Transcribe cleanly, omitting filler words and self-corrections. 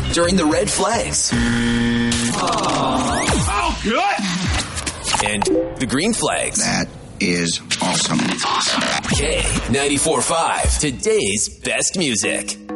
during the red flags. Oh, good! And the green flags. That is awesome. K94.5, today's best music.